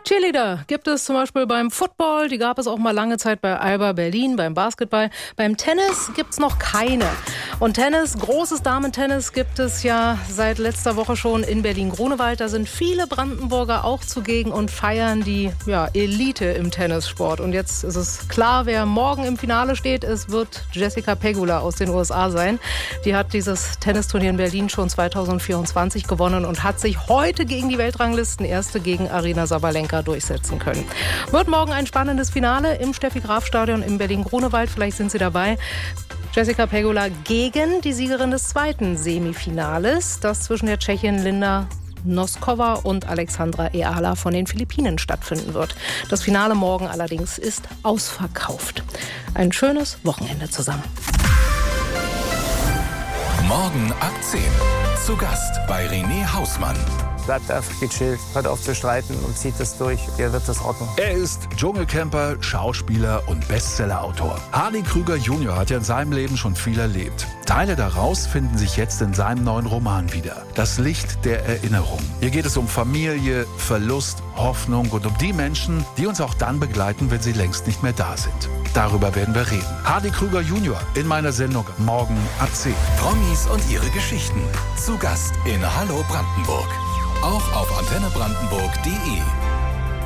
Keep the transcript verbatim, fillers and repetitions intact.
Cheerleader gibt es zum Beispiel beim Football, die gab es auch mal lange Zeit bei Alba Berlin, beim Basketball. Beim Tennis gibt es noch keine. Und Tennis, großes Damentennis gibt es ja seit letzter Woche schon in Berlin-Grunewald. Da sind viele Brandenburger auch zugegen und feiern die ja, Elite im Tennissport. Und jetzt ist es klar, wer morgen im Finale steht. Es wird Jessica Pegula aus den U S A sein. Die hat dieses Tennisturnier in Berlin schon zweitausendvierundzwanzig gewonnen und hat sich heute gegen die Weltranglistenerste gegen Aryna Sabalenka durchsetzen können. Wird morgen ein spannendes Finale im Steffi-Graf-Stadion in Berlin-Grunewald. Vielleicht sind Sie dabei. Jessica Pegula gegen die Siegerin des zweiten Semifinales, das zwischen der Tschechin Linda Noskova und Alexandra Eala von den Philippinen stattfinden wird. Das Finale morgen allerdings ist ausverkauft. Ein schönes Wochenende zusammen. Morgen ab zehn. Zu Gast bei René Hausmann. Bleibt einfach gechillt, hört auf zu streiten und zieht das durch. Ihr wird das rocken. Er ist Dschungelcamper, Schauspieler und Bestsellerautor. Hardy Krüger Junior hat ja in seinem Leben schon viel erlebt. Teile daraus finden sich jetzt in seinem neuen Roman wieder. Das Licht der Erinnerung. Hier geht es um Familie, Verlust, Hoffnung und um die Menschen, die uns auch dann begleiten, wenn sie längst nicht mehr da sind. Darüber werden wir reden. Hardy Krüger Junior in meiner Sendung morgen ab zehn. Promis und ihre Geschichten. Zu Gast in Hallo Brandenburg. Auch auf antenne brandenburg punkt de.